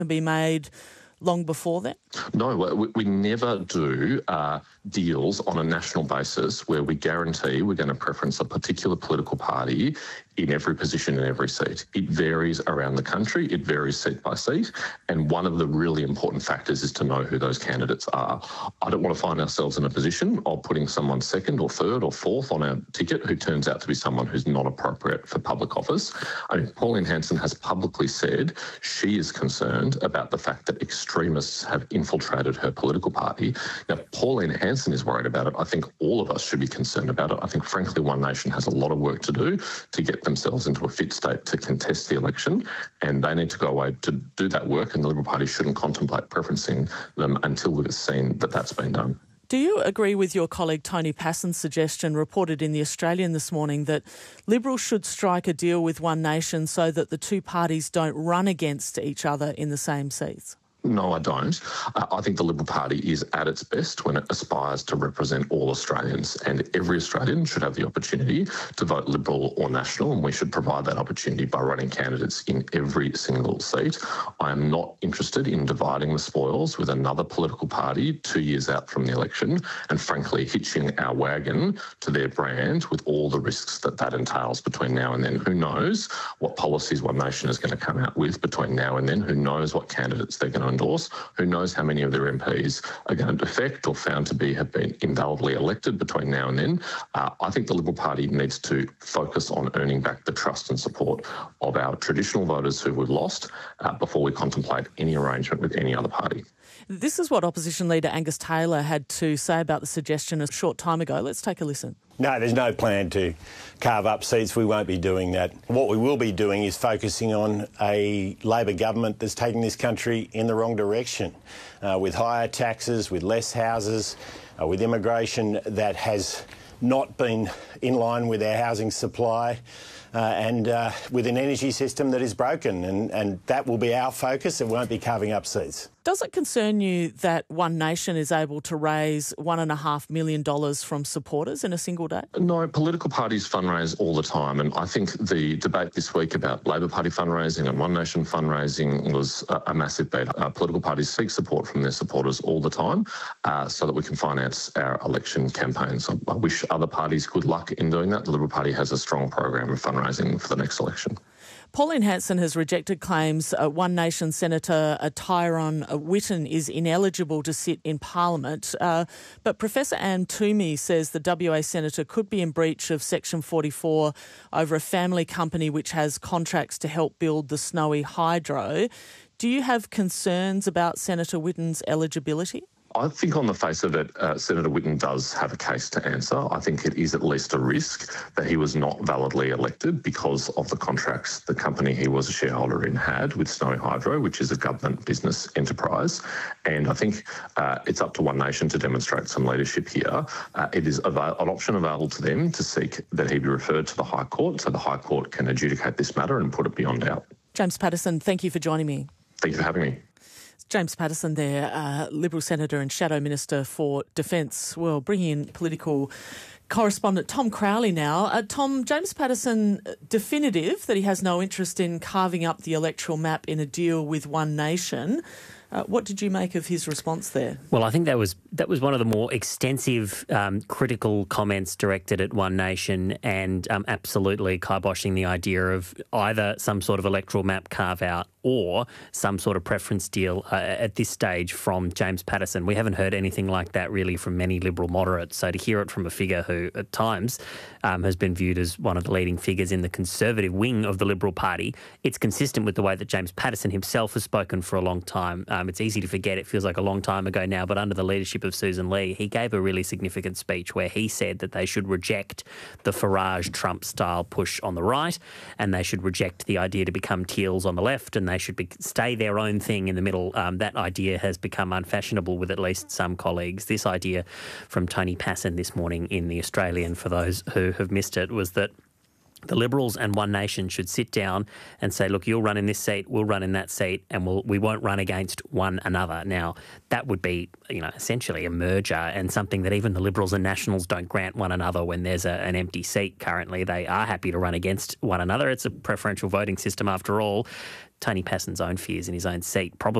be made long before then? No, we never do deals on a national basis where we guarantee we're going to preference a particular political party in every position in every seat. It varies around the country. It varies seat by seat. And one of the really important factors is to know who those candidates are. I don't want to find ourselves in a position of putting someone second or third or fourth on our ticket who turns out to be someone who's not appropriate for public office. I mean, Pauline Hanson has publicly said she is concerned about the fact that extremists have infiltrated her political party. Now, Pauline Hanson is worried about it. I think all of us should be concerned about it. I think, frankly, One Nation has a lot of work to do to get themselves into a fit state to contest the election, and they need to go away to do that work, and the Liberal Party shouldn't contemplate preferencing them until we've seen that that's been done. Do you agree with your colleague Tony Passon's suggestion reported in The Australian this morning that Liberals should strike a deal with One Nation so that the two parties don't run against each other in the same seats? No, I don't. I think the Liberal Party is at its best when it aspires to represent all Australians, and every Australian should have the opportunity to vote Liberal or National, and we should provide that opportunity by running candidates in every single seat. I am not interested in dividing the spoils with another political party 2 years out from the election and, frankly, hitching our wagon to their brand with all the risks that that entails between now and then. Who knows what policies One Nation is going to come out with between now and then? Who knows what candidates they're going to endorse? Who knows how many of their MPs are going to defect or found to have been invalidly elected between now and then? I think the Liberal Party needs to focus on earning back the trust and support of our traditional voters who we've lost before we contemplate any arrangement with any other party. This is what Opposition Leader Angus Taylor had to say about the suggestion a short time ago. Let's take a listen. No, there's no plan to carve up seats. We won't be doing that. What we will be doing is focusing on a Labor government that's taking this country in the wrong direction, with higher taxes, with less houses, with immigration that has not been in line with our housing supply, and with an energy system that is broken. And that will be our focus. It won't be carving up seats. Does it concern you that One Nation is able to raise $1.5 million from supporters in a single day? No, political parties fundraise all the time, and I think the debate this week about Labor Party fundraising and One Nation fundraising was a massive bet. Political parties seek support from their supporters all the time so that we can finance our election campaigns. I wish other parties good luck in doing that. The Liberal Party has a strong program of fundraising for the next election. Pauline Hanson has rejected claims One Nation Senator Tyrone Whitten is ineligible to sit in Parliament. But Professor Anne Toomey says the WA Senator could be in breach of Section 44 over a family company which has contracts to help build the Snowy Hydro. Do you have concerns about Senator Whitten's eligibility? I think on the face of it, Senator Whitten does have a case to answer. I think it is at least a risk that he was not validly elected because of the contracts the company he was a shareholder in had with Snowy Hydro, which is a government business enterprise. And I think it's up to One Nation to demonstrate some leadership here. It is an option available to them to seek that he be referred to the High Court so the High Court can adjudicate this matter and put it beyond doubt. James Paterson, thank you for joining me. Thank you for having me. James Paterson there, Liberal Senator and Shadow Minister for Defence. Well, bringing in political correspondent Tom Crowley now. Tom, James Paterson definitive that he has no interest in carving up the electoral map in a deal with One Nation. What did you make of his response there? Well, I think that was one of the more extensive critical comments directed at One Nation and absolutely kiboshing the idea of either some sort of electoral map carve-out or some sort of preference deal at this stage from James Paterson. We haven't heard anything like that really from many Liberal moderates. So to hear it from a figure who at times has been viewed as one of the leading figures in the Conservative wing of the Liberal Party, it's consistent with the way that James Paterson himself has spoken for a long time. It's easy to forget, it feels like a long time ago now, but under the leadership of Susan Lee, he gave a really significant speech where he said that they should reject the Farage-Trump-style push on the right and they should reject the idea to become teals on the left and they should stay their own thing in the middle. That idea has become unfashionable with at least some colleagues. This idea from Tony Passon this morning in The Australian, for those who have missed it, was that the Liberals and One Nation should sit down and say, look, you'll run in this seat, we'll run in that seat, and we won't run against one another. Now, that would be, essentially a merger and something that even the Liberals and Nationals don't grant one another when there's an empty seat currently. They are happy to run against one another. It's a preferential voting system after all. Tony Passon's own fears in his own seat, probably